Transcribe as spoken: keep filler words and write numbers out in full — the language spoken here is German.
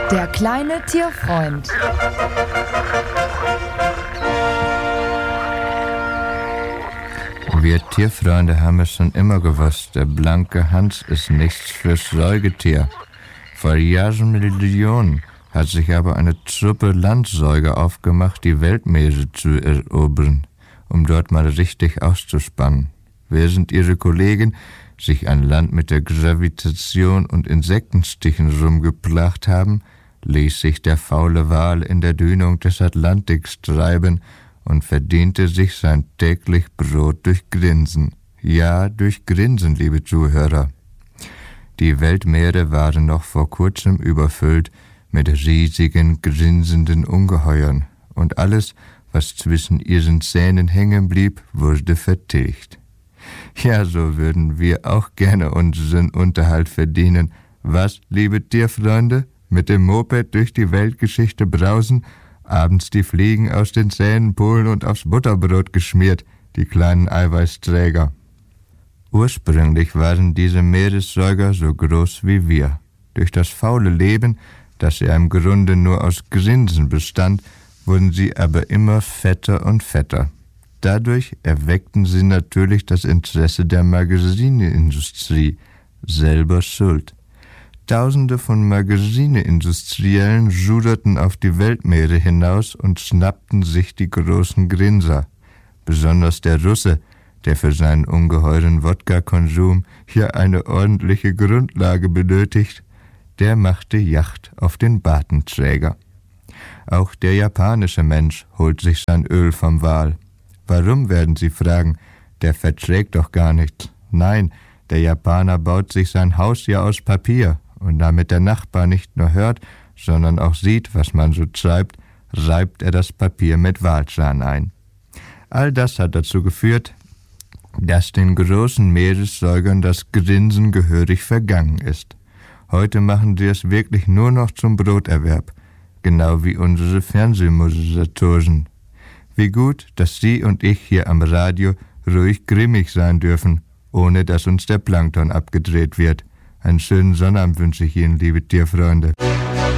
Der kleine Tierfreund. Wir Tierfreunde haben es schon immer gewusst, der blanke Hans ist nichts fürs Säugetier. Vor Jahrmillionen hat sich aber eine Truppe Landsäuger aufgemacht, die Weltmeere zu erobern, um dort mal richtig auszuspannen. Während ihre Kollegen sich an Land mit der Gravitation und Insektenstichen rumgeplagt haben, ließ sich der faule Wal in der Dünung des Atlantiks treiben und verdiente sich sein täglich Brot durch Grinsen. Ja, durch Grinsen, liebe Zuhörer. Die Weltmeere waren noch vor kurzem überfüllt mit riesigen, grinsenden Ungeheuern, und alles, was zwischen ihren Zähnen hängen blieb, wurde vertilgt. Ja, so würden wir auch gerne unseren Unterhalt verdienen. Was, liebe Tierfreunde, mit dem Moped durch die Weltgeschichte brausen, abends die Fliegen aus den Zähnen pullen und aufs Butterbrot geschmiert, die kleinen Eiweißträger. Ursprünglich waren diese Meeressäuger so groß wie wir. Durch das faule Leben, das ja im Grunde nur aus Grinsen bestand, wurden sie aber immer fetter und fetter. Dadurch erweckten sie natürlich das Interesse der Magazineindustrie, selber schuld. Tausende von Magazineindustriellen juderten auf die Weltmeere hinaus und schnappten sich die großen Grinser. Besonders der Russe, der für seinen ungeheuren Wodka-Konsum hier eine ordentliche Grundlage benötigt, der machte Jagd auf den Bartenträger. Auch der japanische Mensch holt sich sein Öl vom Wal. Warum, werden Sie fragen? Der verträgt doch gar nichts. Nein, der Japaner baut sich sein Haus ja aus Papier. Und damit der Nachbar nicht nur hört, sondern auch sieht, was man so treibt, reibt er das Papier mit Walzahn ein. All das hat dazu geführt, dass den großen Meeressäugern das Grinsen gehörig vergangen ist. Heute machen sie es wirklich nur noch zum Broterwerb, genau wie unsere Fernsehmoderatoren. Wie gut, dass Sie und ich hier am Radio ruhig grimmig sein dürfen, ohne dass uns der Plankton abgedreht wird. Einen schönen Sonnabend wünsche ich Ihnen, liebe Tierfreunde.